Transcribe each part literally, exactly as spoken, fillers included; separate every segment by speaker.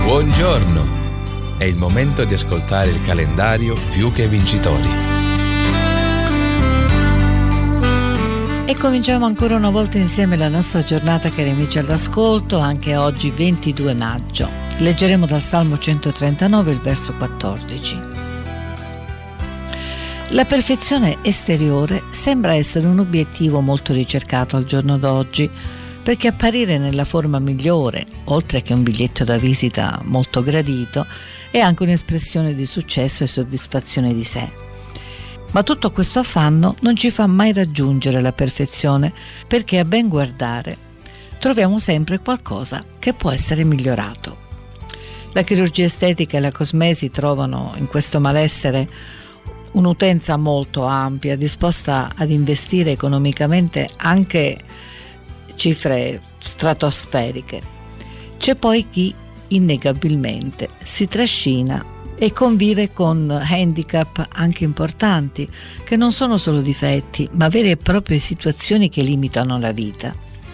Speaker 1: Buongiorno! È il momento di ascoltare il calendario Più che Vincitori.
Speaker 2: E cominciamo ancora una volta insieme la nostra giornata, cari amici all'ascolto, anche oggi ventidue maggio. Leggeremo dal Salmo centotrentanove il verso quattordici. La perfezione esteriore sembra essere un obiettivo molto ricercato al giorno d'oggi, perché apparire nella forma migliore, oltre che un biglietto da visita molto gradito, è anche un'espressione di successo e soddisfazione di sé. Ma tutto questo affanno non ci fa mai raggiungere la perfezione, perché a ben guardare troviamo sempre qualcosa che può essere migliorato. La chirurgia estetica e la cosmesi trovano in questo malessere un'utenza molto ampia, disposta ad investire economicamente anche cifre stratosferiche. C'è poi chi innegabilmente si trascina e convive con handicap anche importanti, che non sono solo difetti, ma vere e proprie situazioni che limitano la vita.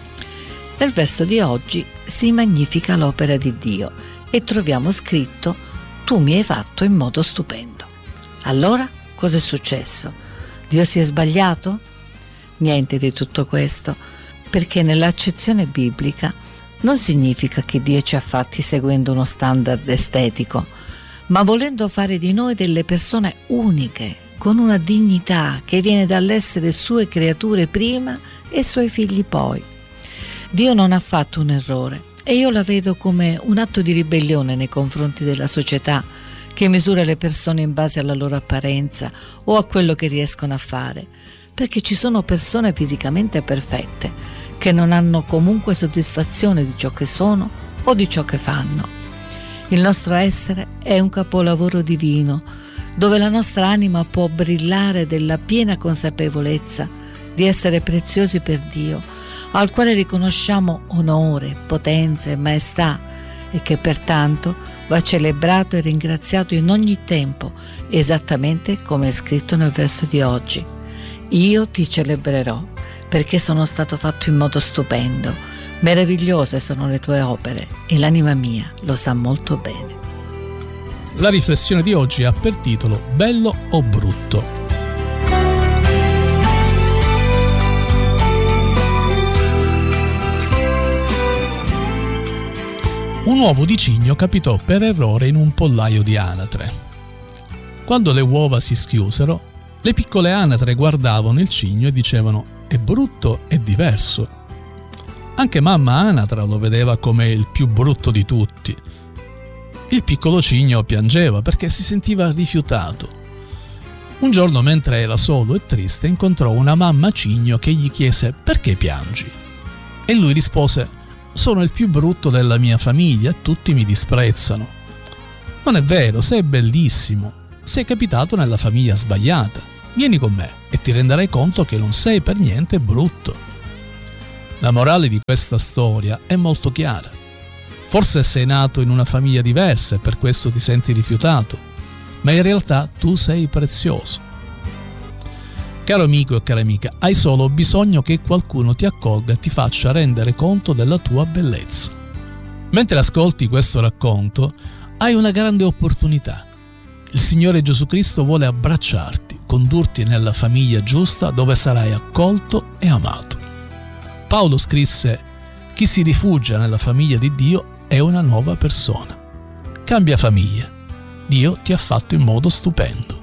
Speaker 2: Nel verso di oggi si magnifica l'opera di Dio e troviamo scritto: tu mi hai fatto in modo stupendo. Allora, cosa è successo? Dio si è sbagliato? Niente di tutto questo, perché nell'accezione biblica non significa che Dio ci ha fatti seguendo uno standard estetico, ma volendo fare di noi delle persone uniche, con una dignità che viene dall'essere sue creature prima e suoi figli poi. Dio non ha fatto un errore e io la vedo come un atto di ribellione nei confronti della società, che misura le persone in base alla loro apparenza o a quello che riescono a fare, perché ci sono persone fisicamente perfette che non hanno comunque soddisfazione di ciò che sono o di ciò che fanno. Il nostro essere è un capolavoro divino, dove la nostra anima può brillare della piena consapevolezza di essere preziosi per Dio, al quale riconosciamo onore, potenza e maestà, e che pertanto va celebrato e ringraziato in ogni tempo, esattamente come è scritto nel verso di oggi. Io ti celebrerò, perché sono stato fatto in modo stupendo. Meravigliose sono le tue opere e l'anima mia lo sa molto bene.
Speaker 3: La riflessione di oggi ha per titolo Bello o brutto? Un uovo di cigno capitò per errore in un pollaio di anatre. Quando le uova si schiusero, le piccole anatre guardavano il cigno e dicevano: è brutto e diverso. Anche mamma anatra lo vedeva come il più brutto di tutti. Il piccolo cigno piangeva perché si sentiva rifiutato. Un giorno, mentre era solo e triste, incontrò una mamma cigno che gli chiese: perché piangi? E lui rispose: sono il più brutto della mia famiglia e tutti mi disprezzano. Non è vero, sei bellissimo, sei capitato nella famiglia sbagliata. Vieni con me e ti renderai conto che non sei per niente brutto. La morale di questa storia è molto chiara. Forse sei nato in una famiglia diversa e per questo ti senti rifiutato, ma in realtà tu sei prezioso. Caro amico e cara amica, hai solo bisogno che qualcuno ti accolga e ti faccia rendere conto della tua bellezza. Mentre ascolti questo racconto, hai una grande opportunità. Il Signore Gesù Cristo vuole abbracciarti, condurti nella famiglia giusta dove sarai accolto e amato. Paolo scrisse: chi si rifugia nella famiglia di Dio è una nuova persona. Cambia famiglia. Dio ti ha fatto in modo stupendo.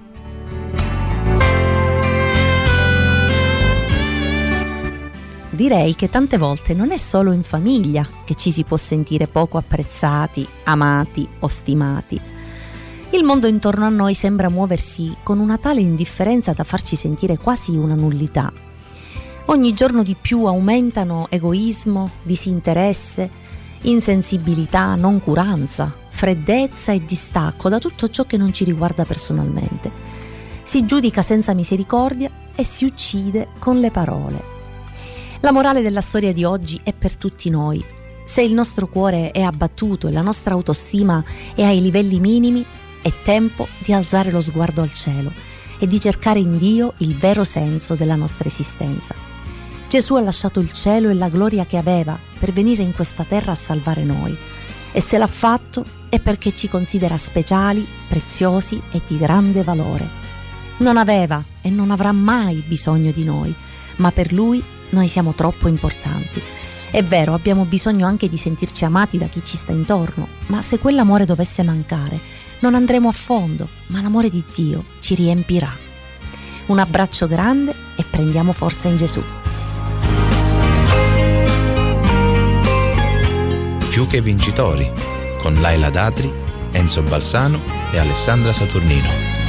Speaker 4: Direi che tante volte non è solo in famiglia che ci si può sentire poco apprezzati, amati o stimati. Il mondo intorno a noi sembra muoversi con una tale indifferenza da farci sentire quasi una nullità. Ogni giorno di più aumentano egoismo, disinteresse, insensibilità, noncuranza, freddezza e distacco da tutto ciò che non ci riguarda personalmente. Si giudica senza misericordia e si uccide con le parole. La morale della storia di oggi è per tutti noi. Se il nostro cuore è abbattuto e la nostra autostima è ai livelli minimi, è tempo di alzare lo sguardo al cielo e di cercare in Dio il vero senso della nostra esistenza. Gesù ha lasciato il cielo e la gloria che aveva per venire in questa terra a salvare noi. E se l'ha fatto è perché ci considera speciali, preziosi e di grande valore. Non aveva e non avrà mai bisogno di noi, ma per Lui noi siamo troppo importanti. È vero, abbiamo bisogno anche di sentirci amati da chi ci sta intorno, ma se quell'amore dovesse mancare, non andremo a fondo, ma l'amore di Dio ci riempirà. Un abbraccio grande e prendiamo forza in Gesù.
Speaker 1: Più che vincitori, con Laila Datri, Enzo Balsano e Alessandra Saturnino.